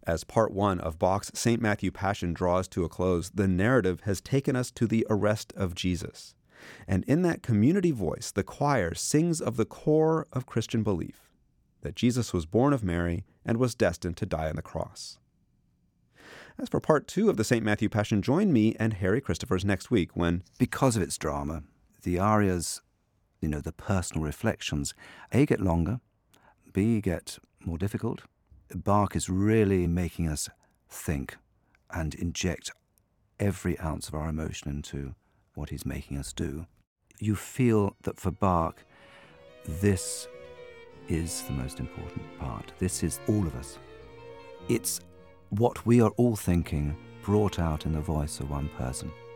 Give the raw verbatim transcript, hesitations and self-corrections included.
As part one of Bach's Saint Matthew Passion draws to a close, the narrative has taken us to the arrest of Jesus. And in that community voice, the choir sings of the core of Christian belief, that Jesus was born of Mary and was destined to die on the cross. As for part two of the Saint Matthew Passion, join me and Harry Christophers next week when, because of its drama, the arias, you know, the personal reflections, A, get longer, B, get more difficult. Bach is really making us think and inject every ounce of our emotion into what he's making us do. You feel that for Bach, this is the most important part. This is all of us. It's what we are all thinking brought out in the voice of one person.